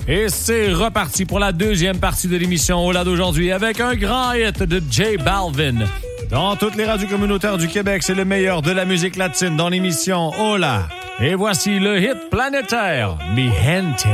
Et c'est reparti pour la deuxième partie de l'émission Hola d'aujourd'hui avec un grand hit de J Balvin. Dans toutes les radios communautaires du Québec, c'est le meilleur de la musique latine dans l'émission Hola. Et voici le hit planétaire, Mi Gente.